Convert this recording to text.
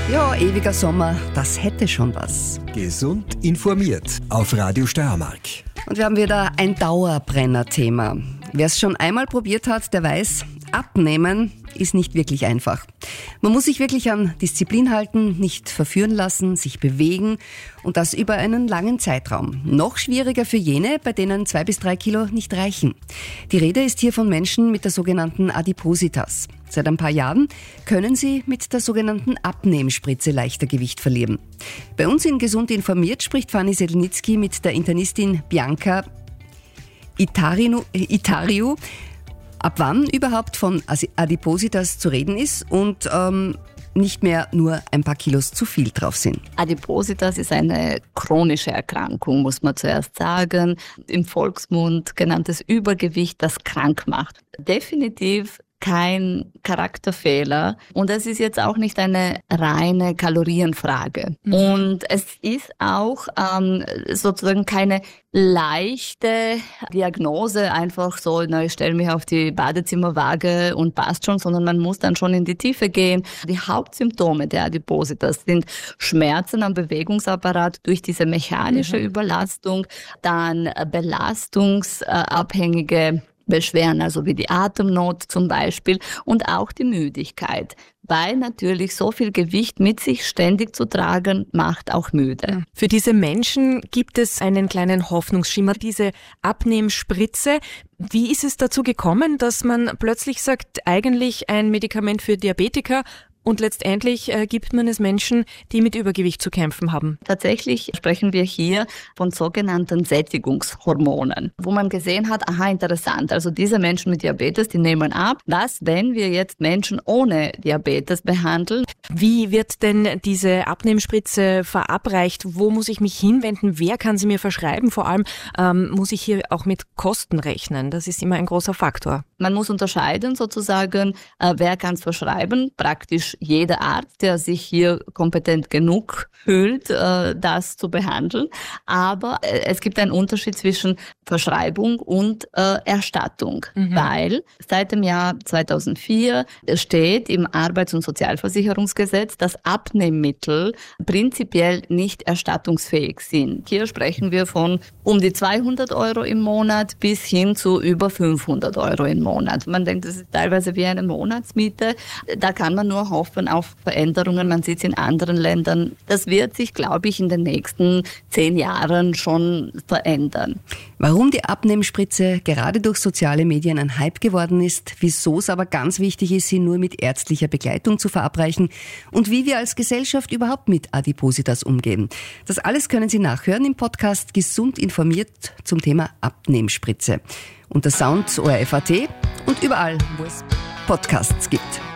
Ja, ewiger Sommer, das hätte schon was. Gesund informiert auf Radio Steiermark. Und wir haben wieder ein Dauerbrenner-Thema. Wer es schon einmal probiert hat, der weiß, abnehmen ist nicht wirklich einfach. Man muss sich wirklich an Disziplin halten, nicht verführen lassen, sich bewegen und das über einen langen Zeitraum. Noch schwieriger für jene, bei denen 2 bis 3 Kilo nicht reichen. Die Rede ist hier von Menschen mit der sogenannten Adipositas. Seit ein paar Jahren können sie mit der sogenannten Abnehmspritze leichter Gewicht verlieren. Bei uns in Gesund informiert spricht Fanny Sedlnitzky mit der Internistin Bianca Itariu, ab wann überhaupt von Adipositas zu reden ist und nicht mehr nur ein paar Kilos zu viel drauf sind. Adipositas ist eine chronische Erkrankung, muss man zuerst sagen. Im Volksmund genanntes Übergewicht, das krank macht. Definitiv kein Charakterfehler und es ist jetzt auch nicht eine reine Kalorienfrage. Und es ist auch sozusagen keine leichte Diagnose, einfach so, ich stelle mich auf die Badezimmerwaage und passt schon, sondern man muss dann schon in die Tiefe gehen. Die Hauptsymptome der Adipositas sind Schmerzen am Bewegungsapparat durch diese mechanische Überlastung, dann belastungsabhängige Beschwerden, also wie die Atemnot zum Beispiel und auch die Müdigkeit. Weil natürlich so viel Gewicht mit sich ständig zu tragen, macht auch müde. Für diese Menschen gibt es einen kleinen Hoffnungsschimmer, diese Abnehmspritze. Wie ist es dazu gekommen, dass man plötzlich sagt, eigentlich ein Medikament für Diabetiker, und letztendlich gibt man es Menschen, die mit Übergewicht zu kämpfen haben? Tatsächlich sprechen wir hier von sogenannten Sättigungshormonen, wo man gesehen hat, interessant, also diese Menschen mit Diabetes, die nehmen ab. Was, wenn wir jetzt Menschen ohne Diabetes behandeln? Wie wird denn diese Abnehmspritze verabreicht? Wo muss ich mich hinwenden? Wer kann sie mir verschreiben? Vor allem muss ich hier auch mit Kosten rechnen. Das ist immer ein großer Faktor. Man muss unterscheiden sozusagen, wer kann es verschreiben, praktisch jeder Arzt, der sich hier kompetent genug fühlt, das zu behandeln. Aber es gibt einen Unterschied zwischen Verschreibung und Erstattung, weil seit dem Jahr 2004 steht im Arbeits- und Sozialversicherungsgesetz, dass Abnehmmittel prinzipiell nicht erstattungsfähig sind. Hier sprechen wir von um die 200 € im Monat bis hin zu über 500 € im Monat. Man denkt, das ist teilweise wie eine Monatsmiete. Da kann man nur hoffen auf Veränderungen. Man sieht es in anderen Ländern. Das wird sich, glaube ich, in den nächsten 10 Jahren schon verändern. Warum die Abnehmspritze gerade durch soziale Medien ein Hype geworden ist, wieso es aber ganz wichtig ist, sie nur mit ärztlicher Begleitung zu verabreichen und wie wir als Gesellschaft überhaupt mit Adipositas umgehen. Das alles können Sie nachhören im Podcast Gesund informiert zum Thema Abnehmspritze. Unter Sound ORF.at und überall, wo es Podcasts gibt.